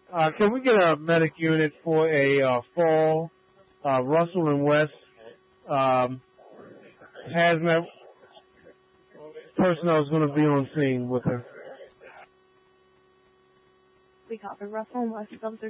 Can we get a medic unit for a fall? Russell and West hazmat personnel is going to be on scene with her. We copy Russell and West.